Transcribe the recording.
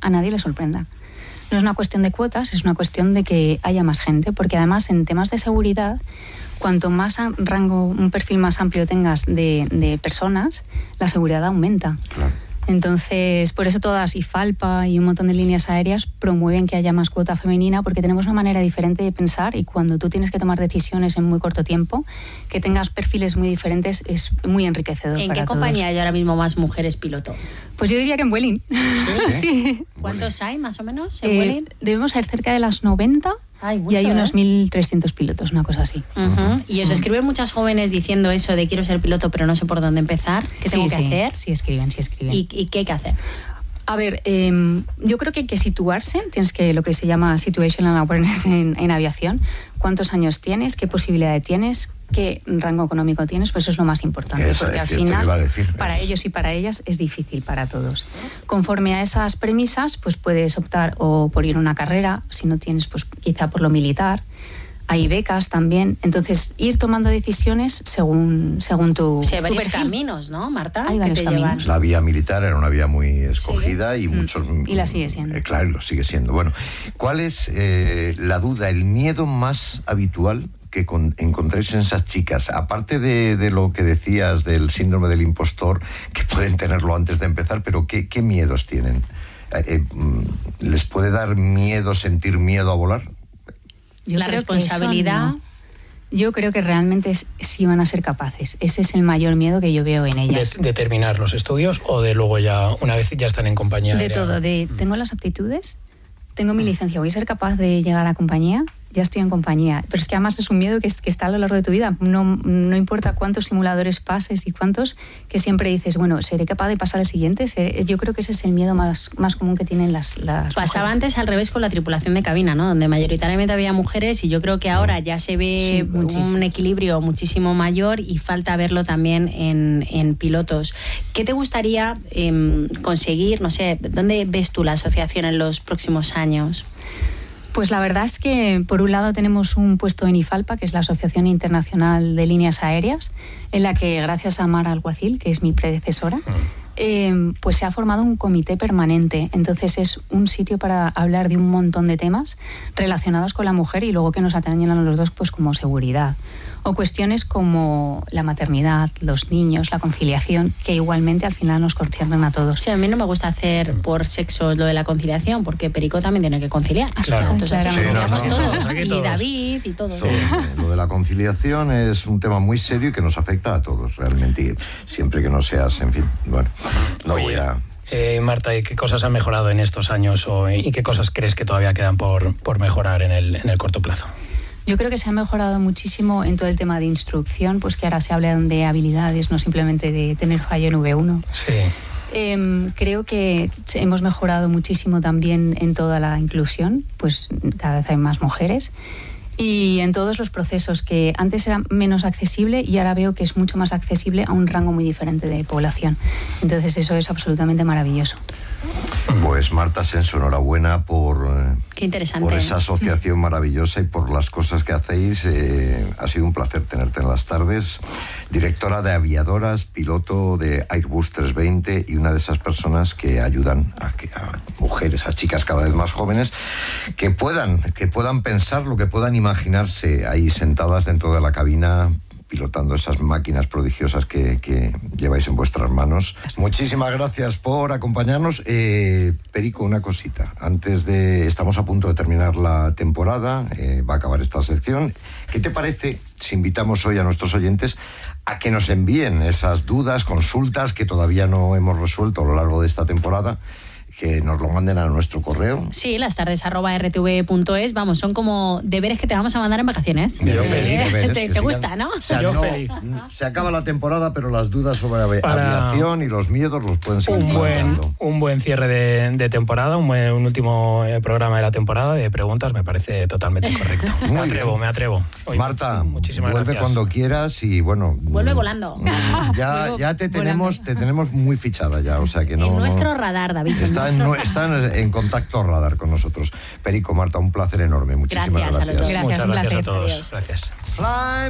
a nadie le sorprenda. No es una cuestión de cuotas, es una cuestión de que haya más gente, porque además en temas de seguridad, cuanto más un perfil más amplio tengas de personas, la seguridad aumenta. Claro. Entonces, por eso todas IFALPA y un montón de líneas aéreas promueven que haya más cuota femenina, porque tenemos una manera diferente de pensar, y cuando tú tienes que tomar decisiones en muy corto tiempo, que tengas perfiles muy diferentes es muy enriquecedor para todos. ¿En qué compañía hay ahora mismo más mujeres piloto? Pues yo diría que en Vueling. ¿Sí? Sí. ¿Cuántos hay más o menos en Vueling? Debemos ser cerca de las 90. Mucho, y hay unos 1.300 pilotos, una cosa así. Y os escriben muchas jóvenes diciendo eso de quiero ser piloto pero no sé por dónde empezar. ¿Qué tengo que hacer? Sí, escriben. ¿Y qué hay que hacer? A ver, yo creo que hay que situarse. Tienes que lo que se llama situational awareness en aviación. ¿Cuántos años tienes? ¿Qué posibilidades tienes? ¿Qué rango económico tienes? Pues eso es lo más importante. Eso porque al decir, final, para eso. ellos y para ellas es difícil para todos. Conforme a esas premisas, pues puedes optar o por ir a una carrera, si no tienes, pues quizá por lo militar. Hay becas también. Entonces, ir tomando decisiones según tu, hay varios perfil. Caminos, ¿no, Marta? Hay varios caminos. Llevan. La vía militar era una vía muy escogida y muchos... Y la sigue siendo. Claro, lo sigue siendo. Bueno, ¿cuál es la duda, el miedo más habitual que encontréis en esas chicas? Aparte de lo que decías del síndrome del impostor, que pueden tenerlo antes de empezar, pero ¿qué miedos tienen? ¿Les puede dar miedo, sentir miedo a volar? La responsabilidad. Yo creo que realmente sí van a ser capaces. Ese es el mayor miedo que yo veo en ellas. ¿De terminar los estudios o de luego ya, una vez ya están en compañía? De todo. Tengo las aptitudes, tengo mi licencia, voy a ser capaz de llegar a la compañía, ya estoy en compañía. Pero es que además es un miedo que está a lo largo de tu vida. No importa cuántos simuladores pases y cuántos, que siempre dices, bueno, ¿seré capaz de pasar al siguiente? Yo creo que ese es el miedo más común que tienen las Pasaba mujeres. Antes al revés con la tripulación de cabina, ¿no? Donde mayoritariamente había mujeres, y yo creo que ahora ya se ve un equilibrio muchísimo mayor, y falta verlo también en pilotos. ¿Qué te gustaría conseguir? No sé, ¿dónde ves tú la asociación en los próximos años? Pues la verdad es que, por un lado, tenemos un puesto en IFALPA, que es la Asociación Internacional de Líneas Aéreas, en la que, gracias a Mara Alguacil, que es mi predecesora, pues se ha formado un comité permanente. Entonces es un sitio para hablar de un montón de temas relacionados con la mujer y luego que nos atañen a los dos, pues como seguridad. O cuestiones como la maternidad, los niños, la conciliación, que igualmente al final nos conciernen a todos. Sí, a mí no me gusta hacer por sexo lo de la conciliación, porque Perico también tiene que conciliar. Claro. Entonces, conciliamos todos. Aquí Y todos. David y todos. Lo de la conciliación es un tema muy serio y que nos afecta a todos realmente, y siempre que no seas, en fin, bueno, no voy a... Marta, ¿y qué cosas han mejorado en estos años y qué cosas crees que todavía quedan por mejorar en el corto plazo? Yo creo que se ha mejorado muchísimo en todo el tema de instrucción, pues que ahora se hablan de habilidades, no simplemente de tener fallo en V1. Sí. Creo que hemos mejorado muchísimo también en toda la inclusión, pues cada vez hay más mujeres. Y en todos los procesos, que antes era menos accesible y ahora veo que es mucho más accesible a un rango muy diferente de población. Entonces eso es absolutamente maravilloso. Pues Marta Ascenso, enhorabuena Qué interesante. por esa asociación maravillosa y por las cosas que hacéis. Ha sido un placer tenerte en las tardes. Directora de Aviadoras, piloto de Airbus 320 y una de esas personas que ayudan a mujeres, a chicas cada vez más jóvenes, que puedan pensarlo, que puedan imaginarse ahí sentadas dentro de la cabina pilotando esas máquinas prodigiosas que lleváis en vuestras manos. Muchísimas gracias por acompañarnos. Perico, una cosita. Estamos a punto de terminar la temporada, va a acabar esta sección. ¿Qué te parece si invitamos hoy a nuestros oyentes a que nos envíen esas dudas, consultas que todavía no hemos resuelto a lo largo de esta temporada? Que nos lo manden a nuestro correo. Sí, lastardes@rtv.es. Vamos, son como deberes que te vamos a mandar en vacaciones. Yo feliz. ¿Te gusta, no? O sea, Yo feliz. Se acaba la temporada, pero las dudas sobre aviación y los miedos los pueden seguir mandando. Un buen cierre de temporada, un último programa de la temporada de preguntas, me parece totalmente correcto. Me atrevo. Oye, Marta, muchísimas vuelve gracias. cuando quieras y bueno... Vuelve volando. Ya te tenemos muy fichada ya, o sea que no... En nuestro radar, David. Están en contacto radar con nosotros. Perico, Marta, un placer enorme. Muchísimas gracias. A los dos. Gracias, Muchas un gracias placer. a todos. Adiós. Gracias. Fly